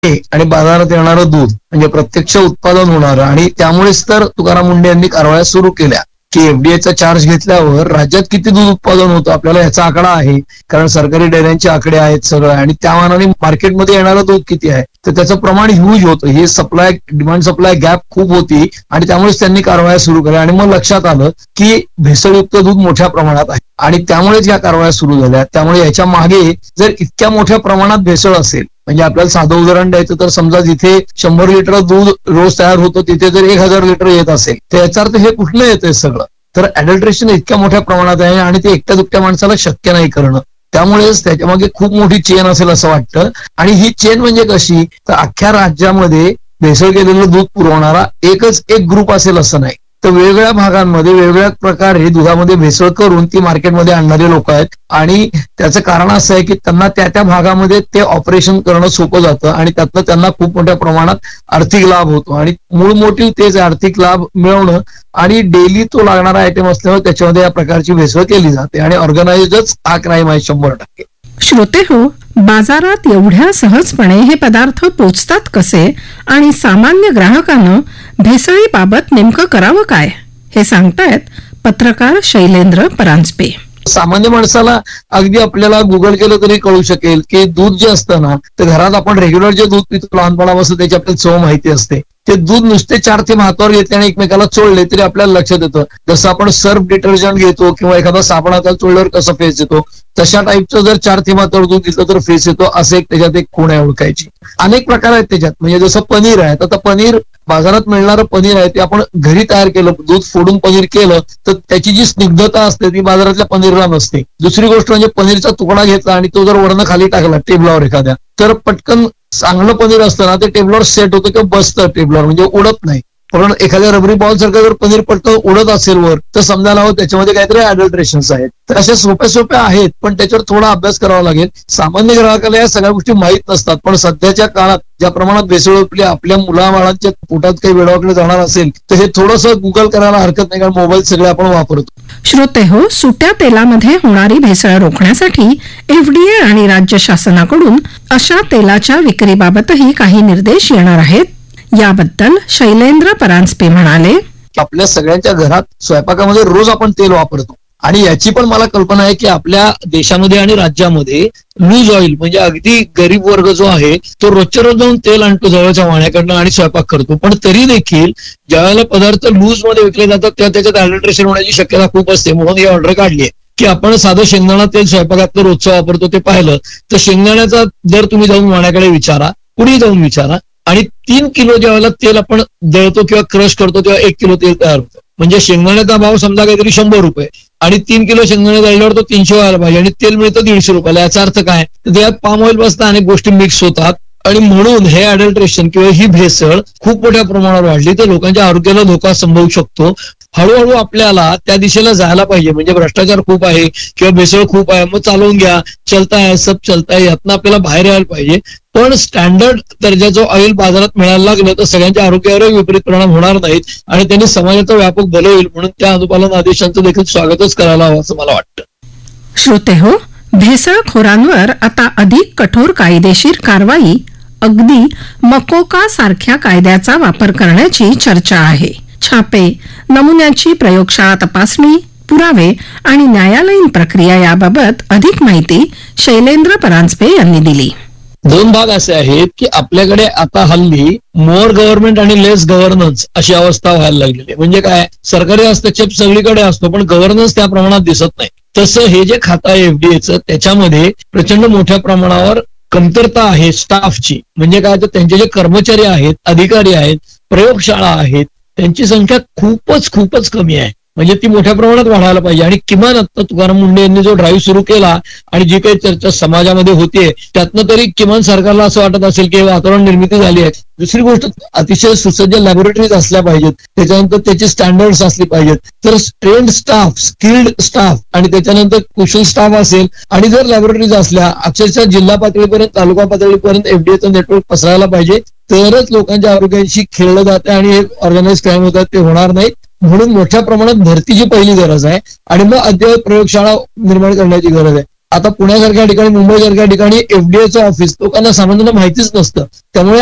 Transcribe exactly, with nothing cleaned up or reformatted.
आणि बाजारात येणारं दूध म्हणजे प्रत्यक्ष उत्पादन होणारं, आणि त्यामुळेच तर तुकाराम मुंडे यांनी कारवाया सुरू केल्या की एफडीएचा चार्ज घेतल्यावर राज्यात किती दूध उत्पादन होतं आपल्याला याचा आकडा आहे, कारण सरकारी डेअऱ्यांचे आकडे आहेत सगळं, आणि त्या मानाने मार्केटमध्ये येणारं दूध किती आहे तर त्याचं प्रमाण ह्यूज होतं. हे सप्लाय डिमांड सप्लाय गॅप खूप होती आणि त्यामुळेच त्यांनी कारवाया सुरू केल्या. आणि मग लक्षात आलं की भेसळयुक्त दूध मोठ्या प्रमाणात आहे आणि त्यामुळेच या कारवाया सुरू झाल्या. त्यामुळे याच्या मागे जर इतक्या मोठ्या प्रमाणात भेसळ असेल, म्हणजे आपल्याला साधं उदाहरण द्यायचं तर समजा जिथे शंभर लिटर दूध रोज तयार होतं तिथे जर एक हजार लिटर येत असेल तर याचा अर्थ हे कुठलं येतंय सगळं. तर अडल्ट्रेशन इतक्या मोठ्या प्रमाणात आहे आणि ते एकट्या दुकट्या माणसाला शक्य नाही करणं. त्यामुळेच त्याच्यामागे खूप मोठी चेन असेल असं वाटतं. आणि ही चेन म्हणजे कशी, तर अख्ख्या राज्यामध्ये भेसळ केलेलं दूध पुरवणारा एकच एक ग्रुप असेल असं नाही, तर वेगवेगळ्या भागांमध्ये वेगवेगळ्या प्रकारे दुधामध्ये भेसळ करून ती मार्केटमध्ये आणणारे लोक आहेत. आणि त्याचं कारण असं आहे की त्यांना त्या त्या भागामध्ये ते ऑपरेशन करणं सोपं जातं आणि त्यातनं त्यांना खूप मोठ्या प्रमाणात आर्थिक लाभ होतो. आणि मूळ मोटिव्ह तेच आर्थिक लाभ मिळवणं, आणि डेली तो लागणारा आयटम असल्यामुळे त्याच्यामध्ये या प्रकारची भेसळ केली जाते आणि ऑर्गनाइजच हा क्राईम आहे शंभर टक्के. श्रोते हो, बाजारात एवढ्या सहजपणे हे पदार्थ पोचतात कसे आणि सामान्य ग्राहकांना भेसळीबाबत नेमकं करावं काय, हे सांगतायत पत्रकार शैलेंद्र परांजपे. सामान्य माणसाला अगदी आपल्याला गुगल केलं तरी कळू शकेल की दूध जे असतं ना, तर घरात आपण रेग्युलर जे दूध पितो लहानपणापासून त्याची आपल्याला चव माहिती असते. ते दूध नुसते चार थेंब हातावर घेतले आणि एकमेकाला चोळले तरी आपल्याला लक्षात येतं. जसं आपण सर्फ डिटर्जंट घेतो किंवा एखादा साबण हाताला चोळल्यावर कसं फेस येतो, तशा टाईपचं जर चार थेंब हातावर दूध घेतलं तर फेस येतो. असं एक त्याच्यात एक खूण आहे ओळखायची. अनेक प्रकार आहेत त्याच्यात. म्हणजे जसं पनीर आहे, आता पनीर बाजारात मिळणारं पनीर आहे ते आपण घरी तयार केलं, दूध फोडून पनीर केलं तर त्याची जी स्निग्धता असते ती बाजारातल्या पनीरला नसते. दुसरी गोष्ट म्हणजे पनीरचा तुकडा घेतला आणि तो जर वरनं खाली टाकला टेबलावर एखाद्या, तर पटकन चांगलं पनीर असतं ना ते टेबलावर सेट होतं किंवा बसतं टेबलावर, म्हणजे उडत नाही. पण एखाद्या रबरी बॉल सारखं जर पनीर पटकन उडत असेल वर तर समजायला हवं त्याच्यामध्ये काहीतरी अडल्ट्रेशन्स आहेत. तर अशा सोप्या सोप्या आहेत पण त्याच्यावर थोडा अभ्यास करावा लागेल. सामान्य ग्राहकाला या सगळ्या गोष्टी माहीत नसतात, पण सध्याच्या काळात ज्या प्रमाणात भेसळ आपल्या आपल्या मुलाबाळांच्या पोटात काही वेळाकडे जाणार असेल तर हे थोडंसं गुगल करायला हरकत नाही, कारण मोबाईल सगळे आपण वापरतो. श्रोते हो, सुट्या तेलामध्ये होणारी भेसळ रोखण्यासाठी एफडीए आणि राज्य शासनाकडून अशा तेलाच्या विक्रीबाबतही काही निर्देश येणार आहेत. याबद्दल शैलेंद्र परांजपे म्हणाले, आपल्या सगळ्यांच्या घरात स्वयंपाकामध्ये रोज आपण तेल वापरतो आणि याची पण मला कल्पना आहे की आपल्या देशामध्ये आणि राज्यामध्ये लूज ऑइल म्हणजे अगदी गरीब वर्ग जो आहे तो रोजच्या रोज जाऊन तेल आणतो जवळच्या वाण्याकडनं आणि स्वयंपाक करतो. पण तरी देखील ज्यावेळेला पदार्थ लूज मध्ये विकले जातात तेव्हा त्याच्यात अडल्ट्रेशन होण्याची शक्यता खूप असते. म्हणून ही ऑर्डर काढली आहे की आपण साधं शेंगदाणा तेल स्वयंपाकातलं रोजचं वापरतो ते पाहिलं तर शेंगदाण्याचा दर तुम्ही जाऊन वाण्याकडे विचारा, कुणी जाऊन विचारा, आणि तीन किलो ज्यावेळेला तेल आपण दळतो किंवा क्रश करतो तेव्हा एक किलो तेल तयार होतं. म्हणजे शेंगदाण्याचा भाव समजा काहीतरी शंभर रुपये आणि तीन किलो शेंगदाणे दळल्यावर तो तीनशे व्हायला पाहिजे आणि तेल मिळतं दीडशे रुपयाला. याचा अर्थ काय, तर त्यात पाम ऑइल बसतं, अनेक गोष्टी मिक्स होतात आणि म्हणून हे अडल्ट्रेशन किंवा ही भेसळ खूप मोठ्या प्रमाणावर वाढली तर लोकांच्या आरोग्याला धोका संभवू शकतो. हळूहळू आपल्याला त्या दिशेला जायला पाहिजे. म्हणजे भ्रष्टाचार खूप आहे किंवा भेसळ खूप आहे, मग चालवून घ्या, चलता है सब चलता है, यातनं आपल्याला बाहेर यायला पाहिजे. पण स्टँडर्ड दर्जाचं ऑइल बाजारात मिळायला लागलं तर सगळ्यांच्या आरोग्यावरही विपरीत परिणाम होणार नाहीत आणि त्यांनी समाजाचं व्यापक भलं होईल. म्हणून त्या अनुपालन आदेशांचं देखील स्वागतच करायला हवं असं मला वाटतं. श्रोते हो, भेसळखोरांवर आता अधिक कठोर कायदेशीर कारवाई, अगदी मकोका सारख्या कायद्याचा वापर करण्याची चर्चा आहे. छापे, नमुन्याची प्रयोगशाळा तपासणी, पुरावे आणि न्यायालयीन प्रक्रिया याबाबत अधिक माहिती शैलेंद्र परांजपे यांनी दिली. दोन भाग असे आहेत की आपल्याकडे आता हल्ली मोर गव्हर्नमेंट आणि लेस गव्हर्नन्स अशी अवस्था व्हायला लागलेली आहे. म्हणजे काय, सरकारी हस्तक्षेप सगळीकडे असतो पण गव्हर्नन्स त्या प्रमाणात दिसत नाही. तसं हे जे खातं आहे एफडीएचं त्याच्यामध्ये प्रचंड मोठ्या प्रमाणावर कमतरता आहे स्टाफची. म्हणजे काय, तर त्यांचे जे कर्मचारी आहेत, अधिकारी आहेत, प्रयोगशाळा आहेत, त्यांची संख्या खूपच खूपच कमी आहे. म्हणजे ती मोठ्या प्रमाणात वाढायला पाहिजे. आणि किमान आता तुकाराम मुंडे यांनी जो ड्राईव्ह सुरू केला आणि जी काही चर्चा समाजामध्ये होते त्यातनं तरी किमान सरकारला असं वाटत असेल की वातावरण निर्मिती झाली आहे. दुसरी गोष्ट, अतिशय सुसज्ज लॅबोरेटरीज असल्या पाहिजेत, त्याच्यानंतर त्याचे स्टँडर्ड्स असले पाहिजेत. तर ट्रेन्ड स्टाफ, स्किल्ड स्टाफ आणि त्याच्यानंतर कुशल स्टाफ असेल आणि जर लॅबोरेटरीज असल्या अक्षरशः जिल्हा पातळीपर्यंत तालुका पातळीपर्यंत एफडीएचं नेटवर्क पसरायला पाहिजे. तरच लोकांच्या आरोग्याशी खेळलं जातं आणि हे ऑर्गनाइज क्राईम होतात ते होणार नाही. म्हणून मोठ्या प्रमाणात भरतीची पहिली गरज आहे आणि मग अद्ययावत प्रयोगशाळा निर्माण करण्याची गरज आहे. आता पुण्यासारख्या ठिकाणी मुंबईसारख्या ठिकाणी एफडीएचं ऑफिस लोकांना सामान्यांना माहितीच नसतं. त्यामुळे